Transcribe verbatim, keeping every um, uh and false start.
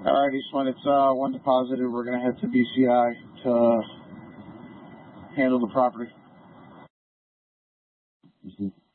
All right, Eastman, it's uh, one deposited. We're going to head to B C I to handle the property. Mm-hmm.